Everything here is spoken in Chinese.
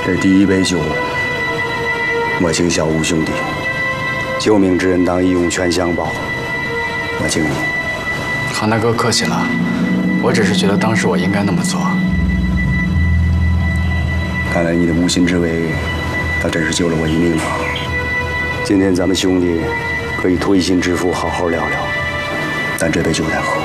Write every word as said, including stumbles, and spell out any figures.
这第一杯酒，我敬小吴兄弟。救命之恩，当义勇全相报。我敬你。 航大哥客气了，我只是觉得当时我应该那么做。 看来你的无心之为，他真是救了我一命啊！今天咱们兄弟可以推心置腹，好好聊聊。但这杯酒得喝。